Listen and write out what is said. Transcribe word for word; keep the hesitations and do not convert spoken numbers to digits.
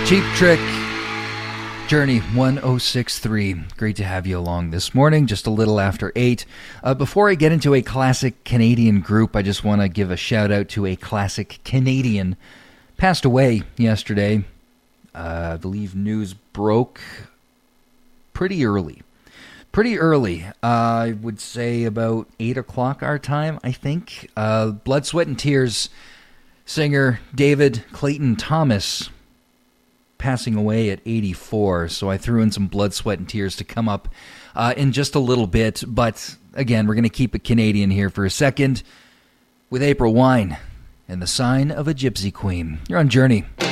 Cheap Trick, Journey one oh six three. Great to have you along this morning, just a little after eight. Uh, before I get into a classic Canadian group, I just want to give a shout out to a classic Canadian. Passed away yesterday. Uh, I believe news broke pretty early. Pretty early. Uh, I would say about eight o'clock our time, I think. Uh, Blood, Sweat, and Tears singer David Clayton Thomas passing away at eighty-four, so I threw in some Blood, Sweat, and Tears to come up uh, in just a little bit, but again, we're going to keep it Canadian here for a second with April Wine and the Sign of a Gypsy Queen. You're on Journey.